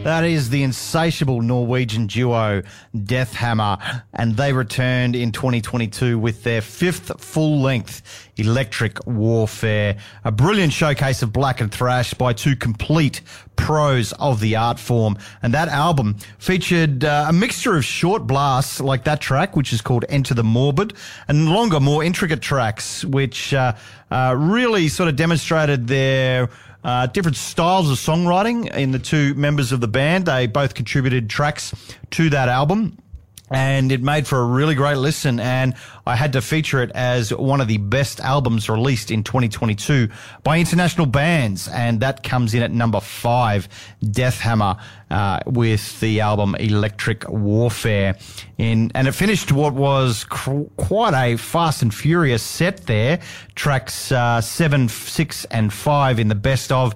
That is the insatiable Norwegian duo Death Hammer, and they returned in 2022 with their fifth full-length Electric Warfare, a brilliant showcase of black and thrash by two complete pros of the art form. And that album featured a mixture of short blasts like that track, which is called Enter the Morbid, and longer, more intricate tracks, which really sort of demonstrated their different styles of songwriting in the two members of the band. They both contributed tracks to that album, and it made for a really great listen, and I had to feature it as one of the best albums released in 2022 by international bands, and that comes in at number 5, Death Hammer, with the album Electric Warfare. And it finished what was quite a fast and furious set there, tracks 7, 6 and 5 in the best of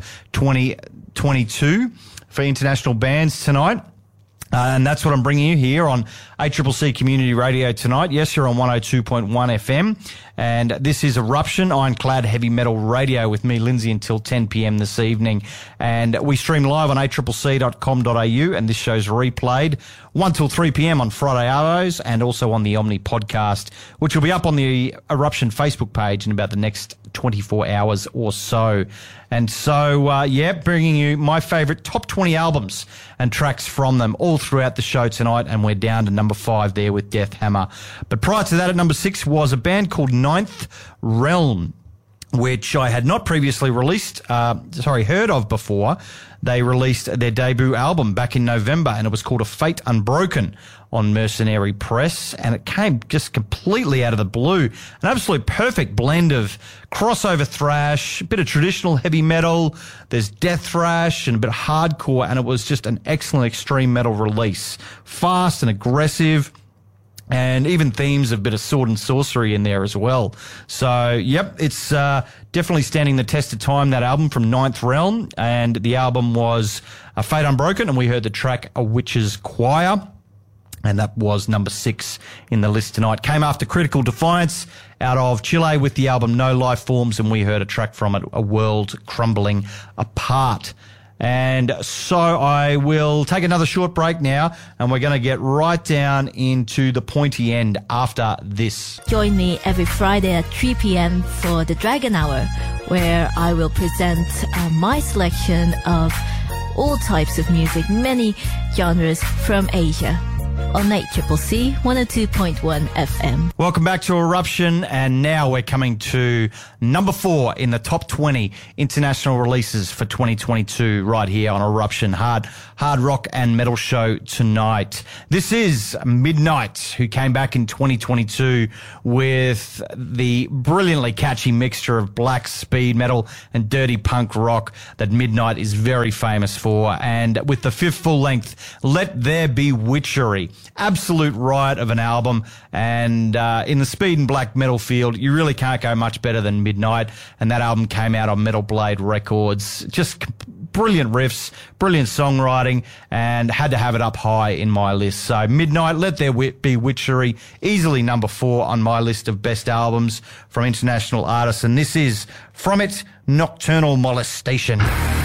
2022 for international bands tonight. And that's what I'm bringing you here on ACCC Community Radio tonight. Yes, you're on 102.1 FM. And this is Eruption, Ironclad Heavy Metal Radio with me, Lindsay, until 10 p.m. this evening. And we stream live on accc.com.au, and this show's replayed 1 till 3 p.m. on Friday arvos, and also on the Omni podcast, which will be up on the Eruption Facebook page in about the next 24 hours or so. And so, bringing you my favourite top 20 albums and tracks from them all throughout the show tonight, and we're down to number 5 there with Death Hammer. But prior to that, at number 6 was a band called Ninth Realm, which I had not previously heard of before. They released their debut album back in November, and it was called A Fate Unbroken on Mercenary Press, and it came just completely out of the blue. An absolute perfect blend of crossover thrash, a bit of traditional heavy metal, there's death thrash, and a bit of hardcore, and it was just an excellent extreme metal release. Fast and aggressive, and even themes of a bit of sword and sorcery in there as well. So, it's definitely standing the test of time, that album from Ninth Realm. And the album was A Fate Unbroken, and we heard the track A Witch's Choir. And that was number 6 in the list tonight. Came after Critical Defiance out of Chile with the album No Life Forms, and we heard a track from it, A World Crumbling Apart. And so I will take another short break now, and we're going to get right down into the pointy end after this. Join me every Friday at 3 p.m. for the Dragon Hour, where I will present my selection of all types of music, many genres from Asia, on ACCC 102.1 FM. Welcome back to Eruption, and now we're coming to number 4 in the top 20 international releases for 2022 right here on Eruption, hard rock and metal show tonight. This is Midnight, who came back in 2022 with the brilliantly catchy mixture of black speed metal and dirty punk rock that Midnight is very famous for, and with the 5th full-length Let There Be Witchery. Absolute riot of an album, and in the speed and black metal field, you really can't go much better than Midnight, and that album came out on Metal Blade Records. Just brilliant riffs, brilliant songwriting, and had to have it up high in my list. So Midnight, Let There Be Witchery, easily number 4 on my list of best albums from international artists, and this is from it, Nocturnal Molestation.